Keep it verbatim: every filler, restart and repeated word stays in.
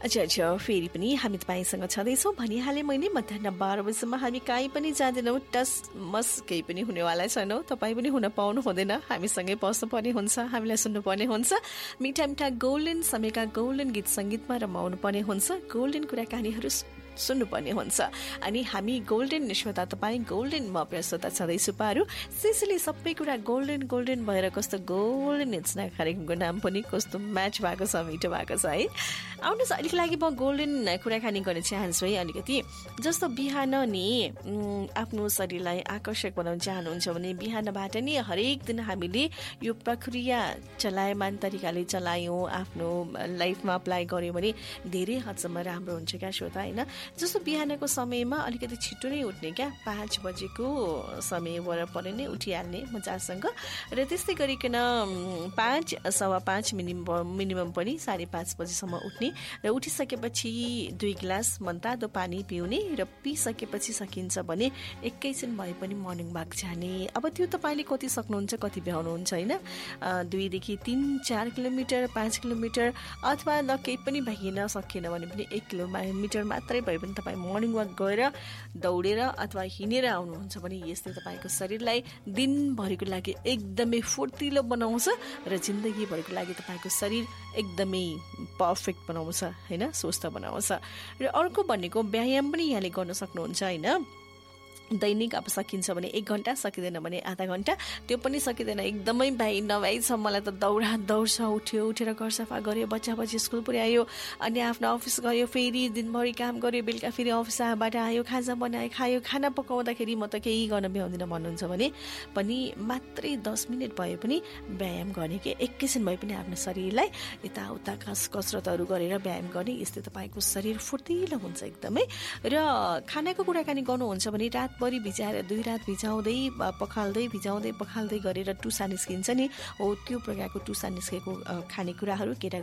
अच्छा अच्छा फेरि पनि हामी तपाईँसँग छँदैछौँ भनिहालेँ मैले मध्याह बाह्र बजीसम्म हामी कहीँ पनि जाँदैनौँ टस मस केही पनि हुनेवाला छैनौँ तपाईँ पनि हुन पाउनु हुँदैन हामीसँगै बस्नुपर्ने हुन्छ हामीलाई सुन्नुपर्ने हुन्छ मिठा मिठा गोल्डन समयका गोल्डन गीत सङ्गीतमा रमाउनु पर्ने हुन्छ गोल्डन कुराकानीहरू सुन्नुपर्ने हुन्छ अनि हामी गोल्डन श्रोता तपाईँ गोल्डन म प्रस्तुता छँदैछु पारू त्यसैले सबै कुरा गोल्डन गोल्डन भएर कस्तो गोल्डन इट्सना कार्यक्रमको नाम पनि कस्तो म्याच भएको छ मिठो भएको छ है आउनुहोस् अलिक लागि म गोल्डन कुराकानी गर्न चाहन्छु है अलिकति जस्तो बिहान नि आफ्नो शरीरलाई आकर्षक बनाउन चाहनुहुन्छ भने बिहानबाट नि हरेक दिन हामीले यो प्रक्रिया चलायमान तरिकाले चलायौँ आफ्नो लाइफमा अप्लाई गर्यौँ भने धेरै हदसम्म राम्रो हुन्छ क्या श्रोता होइन जस्तो बिहानको समयमा अलिकति छिटो नै उठ्ने क्या पाँच बजेको समय वरपर नै उठिहाल्ने मजासँग र त्यस्तै गरिकन पाँच सवा पाँच मिनिमम मिनिमम पनि साढे पाँच बजीसम्म उठ्ने र उठिसकेपछि दुई गिलास मनतातो पानी पिउने र पिसकेपछि सकिन्छ भने एकैछिन भए पनि मर्निङ वाक जाने अब त्यो तपाईँले कति सक्नुहुन्छ कति भ्याउनुहुन्छ होइन दुईदेखि तिन चार किलोमिटर पाँच किलोमिटर अथवा ल केही पनि भइएन सकिएन भने पनि एक किलोमिटर मात्रै भए पनि तपाईँ मर्निङ वाक गएर दौडेर अथवा हिँडेर आउनुहुन्छ भने यसले तपाईँको शरीरलाई दिनभरिको लागि एकदमै फुर्तिलो बनाउँछ र जिन्दगीभरिको लागि तपाईँको शरीर एकदमै पर्फेक्ट बनाउँछ होइन स्वस्थ बनाउँछ र अर्को भनेको व्यायाम पनि यहाँले गर्न सक्नुहुन्छ होइन दैनिक अब सकिन्छ भने एक घन्टा सकिँदैन भने आधा घन्टा त्यो पनि सकिँदैन एकदमै भ्याइ नभ्याइछ मलाई त दौडा दौड्छ उठ्यो उठेर घर सफा गऱ्यो बच्चा बच्ची स्कुल पुर्यायो अनि आफ्नो अफिस गयो फेरि दिनभरि काम गऱ्यो बेलुका फेरि अफिसबाट आयो खाजा बनायो खायो खाना पकाउँदाखेरि म त केही गर्न भ्याउँदिनँ भन्नुहुन्छ भने पनि मात्रै दस मिनट भए पनि व्यायाम गर्ने कि एकैछिन भए पनि आफ्नो शरीरलाई यताउता कस कसरतहरू गरेर व्यायाम गर्ने यसले तपाईँको शरीर फुर्तिलो हुन्छ एकदमै र खानाको कुराकानी गर्नुहुन्छ भने रात रातभरि भिजाएर दुई रात भिजाउँदै पखाल्दै भिजाउँदै पखाल्दै गरेर टुसा निस्किन्छ नि हो त्यो प्रकारको टुसा निस्केको खानेकुराहरू केटा